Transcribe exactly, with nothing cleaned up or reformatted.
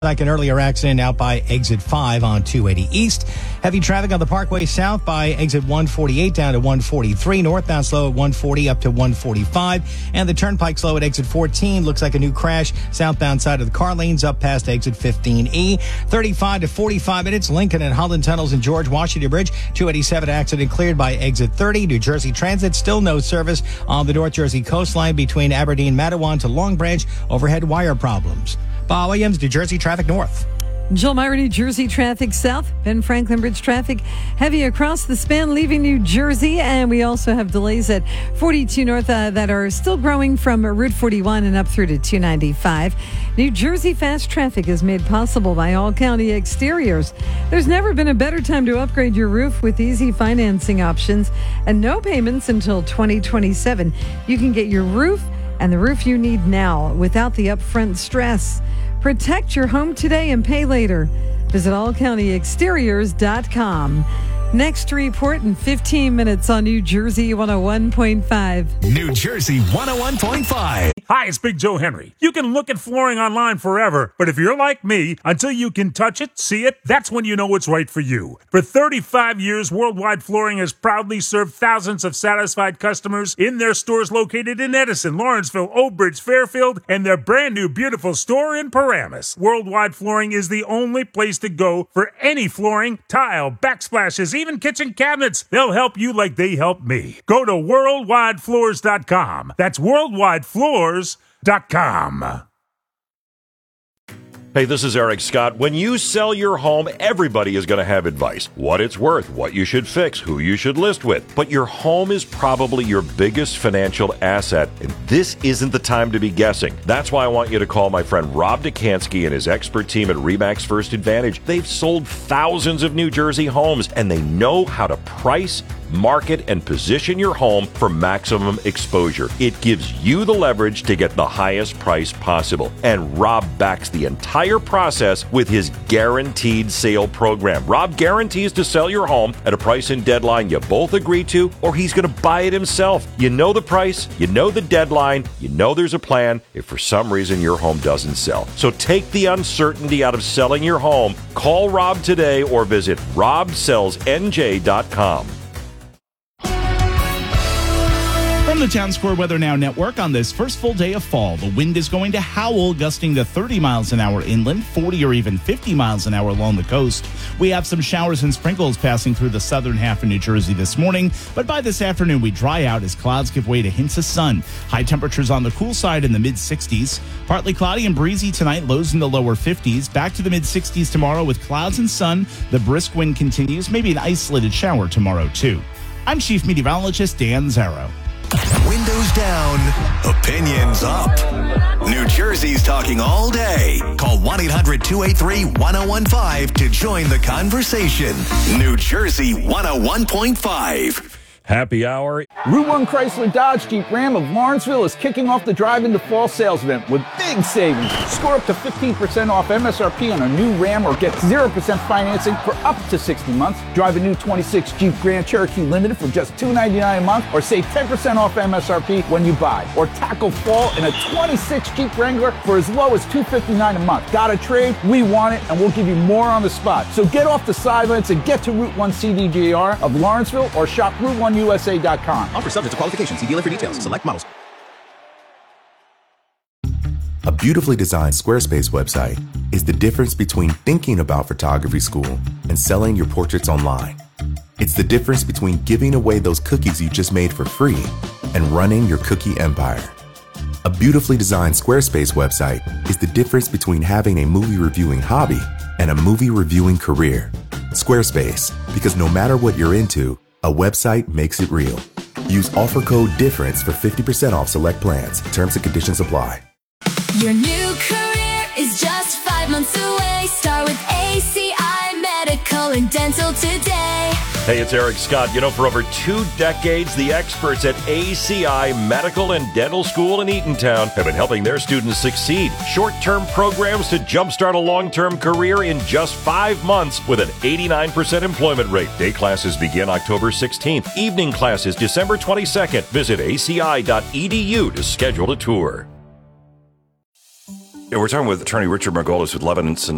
Like an earlier accident out by exit five on two eighty East. Heavy traffic on the Parkway South by exit one forty-eight down to one forty-three. Northbound slow at one forty up to one forty-five. And the Turnpike slow at exit fourteen. Looks like a new crash. Southbound side of the car lanes up past exit fifteen E. thirty-five to forty-five minutes. Lincoln and Holland Tunnels and George Washington Bridge. two eighty-seven accident cleared by exit thirty. New Jersey Transit still no service on the North Jersey coastline between Aberdeen, Matawan to Long Branch. Overhead wire problems. Bob Williams, New Jersey Traffic North. Jill Meyer, New Jersey Traffic South. Ben Franklin Bridge traffic heavy across the span leaving New Jersey. And we also have delays at forty-two North uh, that are still growing from Route forty-one and up through to two ninety-five. New Jersey fast traffic is made possible by All County Exteriors. There's never been a better time to upgrade your roof with easy financing options and no payments until twenty twenty-seven. You can get your roof and the roof you need now without the upfront stress. Protect your home today and pay later. Visit all county exteriors dot com. Next report in fifteen minutes on New Jersey one oh one point five. New Jersey one oh one point five. Hi, it's Big Joe Henry. You can look at flooring online forever, but if you're like me, until you can touch it, see it, that's when you know it's right for you. For thirty-five years, Worldwide Flooring has proudly served thousands of satisfied customers in their stores located in Edison, Lawrenceville, Old Bridge, Fairfield, and their brand new beautiful store in Paramus. Worldwide Flooring is the only place to go for any flooring, tile, backsplashes, even kitchen cabinets. They'll help you like they helped me. Go to worldwide floors dot com. That's worldwide floors dot com. Hey, this is Eric Scott. When you sell your home, everybody is going to have advice. What it's worth, what you should fix, who you should list with. But your home is probably your biggest financial asset, and this isn't the time to be guessing. That's why I want you to call my friend Rob Dukansky and his expert team at RE/MAX First Advantage. They've sold thousands of New Jersey homes, and they know how to price, market, and position your home for maximum exposure. It gives you the leverage to get the highest price possible. And Rob backs the entire process with his guaranteed sale program. Rob guarantees to sell your home at a price and deadline you both agree to, or he's going to buy it himself. You know the price, you know the deadline, you know there's a plan if for some reason your home doesn't sell. So take the uncertainty out of selling your home. Call Rob today or visit rob sells n j dot com. From the Town Square Weather Now Network on this first full day of fall, the wind is going to howl, gusting to thirty miles an hour inland, forty or even fifty miles an hour along the coast. We have some showers and sprinkles passing through the southern half of New Jersey this morning, but by this afternoon we dry out as clouds give way to hints of sun. High temperatures on the cool side in the mid sixties. Partly cloudy and breezy tonight, lows in the lower fifties. Back to the mid sixties tomorrow with clouds and sun. The brisk wind continues, maybe an isolated shower tomorrow too. I'm Chief Meteorologist Dan Zarrow. Windows down, opinions up. New Jersey's talking all day. Call one eight hundred two eight three one oh one five to join the conversation. New Jersey one oh one point five. Happy hour. Route one Chrysler Dodge Jeep Ram of Lawrenceville is kicking off the Drive into Fall sales event with big savings. Score up to fifteen percent off M S R P on a new Ram or get zero percent financing for up to sixty months. Drive a new twenty-six Jeep Grand Cherokee Limited for just two ninety-nine a month or save ten percent off M S R P when you buy. Or tackle fall in a twenty-six Jeep Wrangler for as low as two fifty-nine a month. Got a trade? We want it, and we'll give you more on the spot. So get off the sidelines and get to Route one C D G R of Lawrenceville or shop Route one U S A dot com. Offer subject to qualification. See dealer for details. Select models. A beautifully designed Squarespace website is the difference between thinking about photography school and selling your portraits online. It's the difference between giving away those cookies you just made for free and running your cookie empire. A beautifully designed Squarespace website is the difference between having a movie reviewing hobby and a movie reviewing career. Squarespace, because no matter what you're into, a website makes it real. Use offer code DIFFERENCE for fifty percent off select plans. Terms and conditions apply. Your new career is just five months away. Start with A C I Medical and Dental today. Hey, it's Eric Scott. You know, for over two decades, the experts at A C I Medical and Dental School in Eatontown have been helping their students succeed. Short-term programs to jumpstart a long-term career in just five months with an eighty-nine percent employment rate. Day classes begin October sixteenth. Evening classes December twenty-second. Visit A C I dot E D U to schedule a tour. Yeah, we're talking with attorney Richard Margolis with Levinson